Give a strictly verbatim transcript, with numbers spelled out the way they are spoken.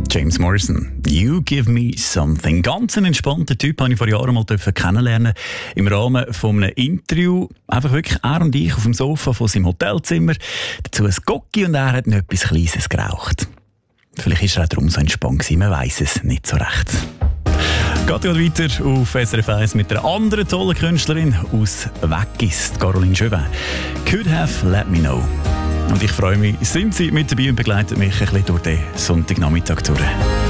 James Morrison, You Give Me Something. Ganz ein entspannter Typ, habe ich vor Jahren mal kennenlernen im Rahmen von einem Interview. Einfach wirklich er und ich auf dem Sofa von seinem Hotelzimmer. Dazu ein Gocki und er hat noch etwas Kleines geraucht. Vielleicht war er auch darum so entspannt gewesen, man weiss es nicht so recht. Geht gerade weiter auf S R F eins mit einer anderen tollen Künstlerin aus Weggis, Caroline Jobin. Could have let me know. Und ich freue mich, sind Sie mit dabei und begleiten mich ein bisschen durch den Sonntagnachmittag durch.